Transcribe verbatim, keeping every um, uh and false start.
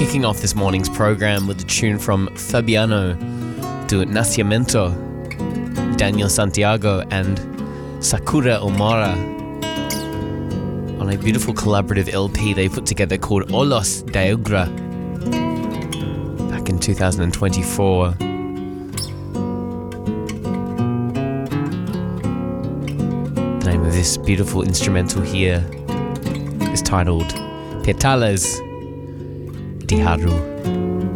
kicking off this morning's program with a tune from Fabiano do Nascimento, Daniel Santiago and Sakura Omara on a beautiful collaborative L P they put together called Olos Daugra back in two thousand twenty-four. The name of this beautiful instrumental here is titled Petales di Haru.